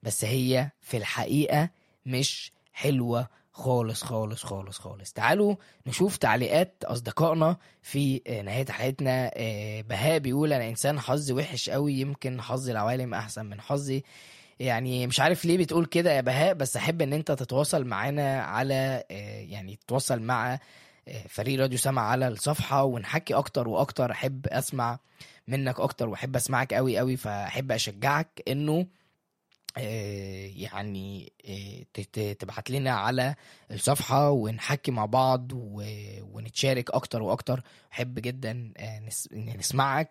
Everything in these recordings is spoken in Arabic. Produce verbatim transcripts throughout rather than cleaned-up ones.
بس هي في الحقيقة مش حلوة خالص خالص خالص خالص. تعالوا نشوف تعليقات أصدقائنا في نهاية حلقتنا. بهاء بيقول أنا إنسان حظي وحش قوي، يمكن حظ العوالم أحسن من حظي. يعني مش عارف ليه بتقول كده يا بهاء، بس أحب أن أنت تتواصل معنا على يعني تتواصل مع فريق راديو سما على الصفحة ونحكي أكتر وأكتر. أحب أسمع منك أكتر وأحب أسمعك قوي قوي، فأحب أشجعك أنه يعني تبعت لنا على الصفحة ونحكي مع بعض ونتشارك أكتر وأكتر. أحب جدا نسمعك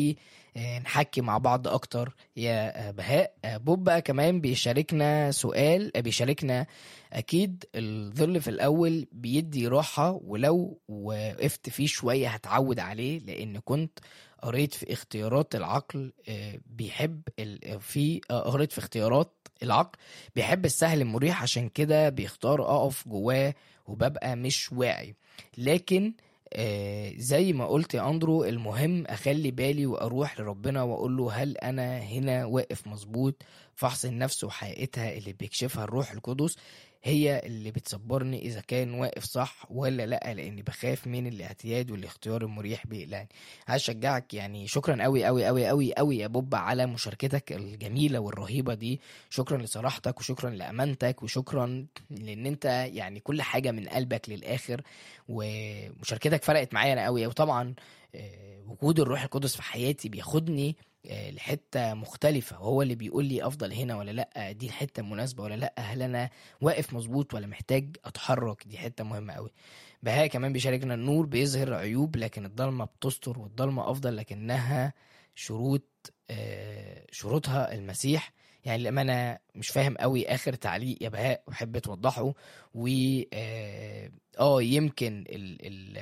ونحكي مع بعض أكتر يا بهاء. بوبا كمان بيشاركنا سؤال، بيشاركنا أكيد الظل في الأول بيدي راحة، ولو وقفت فيه شوية هتعود عليه، لأن كنت قريت في اختيارات العقل بيحب في قريت في اختيارات العقل بيحب السهل المريح، عشان كده بيختار اقف جواه وببقى مش واعي. لكن آه زي ما قلت يا أندرو، المهم اخلي بالي واروح لربنا واقول له هل انا هنا واقف مظبوط. فحص النفس وحقيقتها اللي بيكشفها الروح القدس هي اللي بتصبرني اذا كان واقف صح ولا لا، لاني بخاف من الاعتياد والاختيار المريح بيقلقني. هشجعك يعني. شكرا قوي قوي قوي قوي قوي يا بوب على مشاركتك الجميله والرهيبه دي. شكرا لصراحتك وشكرا لامانتك وشكرا لان انت يعني كل حاجه من قلبك للاخر، ومشاركتك فرقت معايا انا قوي. وطبعا وجود الروح القدس في حياتي بياخدني لحتة مختلفة، وهو اللي بيقول لي أفضل هنا ولا لأ، دي الحتة المناسبة ولا لأ، هل أنا واقف مظبوط ولا محتاج أتحرك. دي حتة مهمة قوي. بهاء كمان بيشاركنا النور بيظهر عيوب لكن الضلمة بتستر، والضلمة أفضل لكنها شروط آه شروطها المسيح. يعني لما أنا مش فاهم قوي آخر تعليق يا بهاء وحب توضحه. و آه, آه يمكن ال ال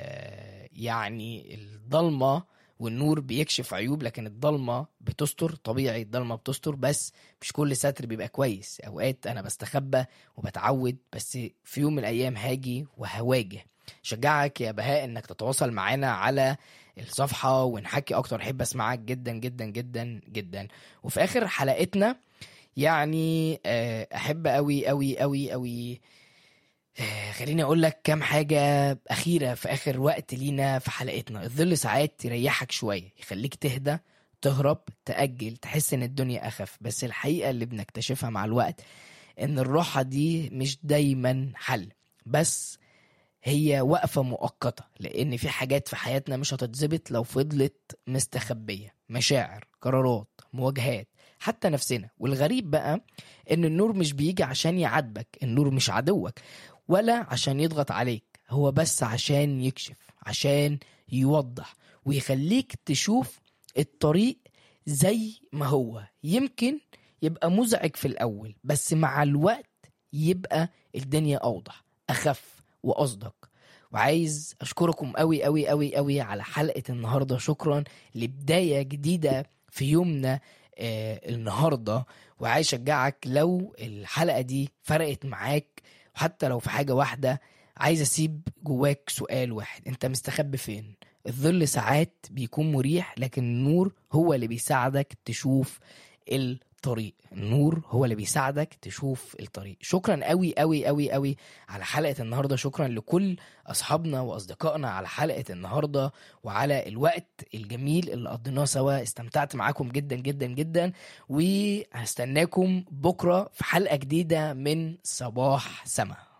يعني الضلمة والنور بيكشف عيوب لكن الضلمة بتستر. طبيعي الضلمة بتستر، بس مش كل ستر بيبقى كويس. اوقات انا بستخبى وبتعود، بس في يوم من الايام هاجي وهواجه. شجعك يا بهاء انك تتواصل معنا على الصفحة ونحكي اكتر. احب اسمعك جدا جدا جدا جدا. وفي اخر حلقتنا يعني احب قوي قوي قوي قوي خليني اقول لك كام حاجة اخيرة في اخر وقت لينا في حلقتنا. الظل ساعات يريحك شوية، يخليك تهدى، تهرب، تأجل، تحس ان الدنيا اخف. بس الحقيقة اللي بنكتشفها مع الوقت ان الراحة دي مش دايما حل، بس هي وقفة مؤقتة، لان في حاجات في حياتنا مش هتتظبط لو فضلت مستخبية. مشاعر، قرارات، مواجهات، حتى نفسنا. والغريب بقى ان النور مش بيجي عشان يعاتبك، النور مش عدوك ولا عشان يضغط عليك، هو بس عشان يكشف، عشان يوضح ويخليك تشوف الطريق زي ما هو. يمكن يبقى مزعج في الأول، بس مع الوقت يبقى الدنيا أوضح، أخف وأصدق. وعايز أشكركم قوي قوي قوي قوي على حلقة النهاردة. شكرا لبداية جديدة في يومنا آه النهاردة. وعايز أشجعك لو الحلقة دي فرقت معاك وحتى لو في حاجة واحدة، عايز أسيب جواك سؤال واحد: أنت مستخبي فين؟ الظل ساعات بيكون مريح لكن النور هو اللي بيساعدك تشوف الطريق. النور هو اللي بيساعدك تشوف الطريق. شكرا قوي قوي قوي قوي على حلقة النهاردة. شكرا لكل أصحابنا وأصدقائنا على حلقة النهاردة وعلى الوقت الجميل اللي قضيناه سوا. استمتعت معاكم جدا جدا جدا، وهستناكم بكرة في حلقة جديدة من صباح سما.